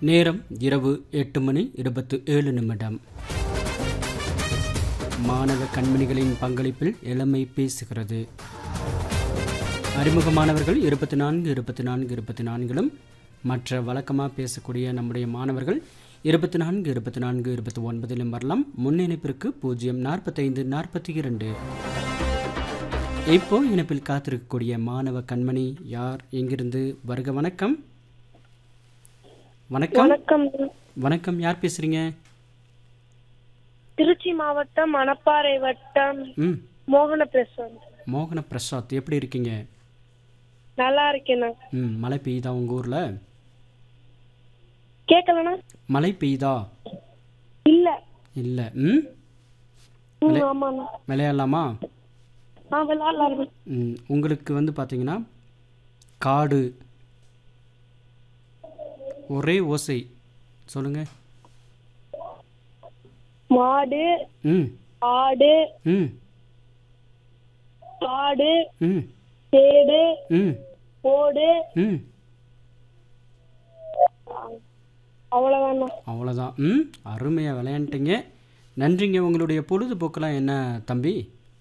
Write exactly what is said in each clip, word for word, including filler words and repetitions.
நேரம் இரவு எட்டு மணி இருபத்து ஏழு நிமிடம். மாணவ கண்மணிகளின் பங்களிப்பில் இளமை பேசுகிறது. அறிமுகமானவர்கள் இருபத்தி நான்கு இருபத்தி நான்கு இருபத்தி நான்கிலும் மற்ற வழக்கமாக பேசக்கூடிய நம்முடைய மாணவர்கள் இருபத்தி நான்கு இருபத்தி நான்கு இருபத்தி ஒன்பதிலும் வரலாம். முன்னிணைப்பிற்கு பூஜ்ஜியம் நாற்பத்தைந்து நாற்பத்தி இரண்டு. இப்போ இணைப்பில் காத்திருக்கக்கூடிய மாணவ கண்மணி யார், எங்கிருந்து? வருக. வணக்கம். வணக்கம். வணக்கம். வணக்கம். யார் பேசுறீங்க? திருச்சி மாவட்டம் மணப்பாறை வட்டம் ம் மோகன பிரசாத். மோகன பிரசாத், எப்படி இருக்கீங்க? நல்லா இருக்கேண்ணா. ம் மழை பெய்யுதா உங்கள் ஊரில்? கேட்கலண்ணா? மழை பெய்யுதா? இல்ல. இல்லை. ம் ம், ஆமாண்ணா. விளையாடலாமா? ஆ, விளையாடலாம். ம் உங்களுக்கு வந்து பார்த்தீங்கன்னா காடு, ஒரே ஓசை சொல்லுங்க. மாடு, ம் ஆடு, ம் ஆடு, ம் சேடு, ம் ஓடு, ம் அவ்வளவுதாண்ணா. அவ்வளோதான். ம் அருமையாக விளையாண்டுட்டீங்க. நன்றிங்க. உங்களுடைய பொழுதுபோக்கெல்லாம் என்ன தம்பி?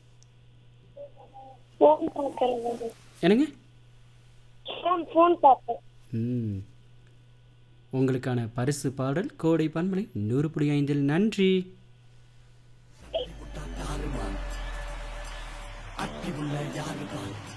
ஃபோன் பார்க்கறேன். என்னங்க? ஃபோன் ஃபோன் பார்ப்பேன். ம் உங்களுக்கான பரிசு பாடல் கோடை பண்பலை நூறு புள்ளி ஐந்தில். நன்றி. அட்டி உள்ள யாரு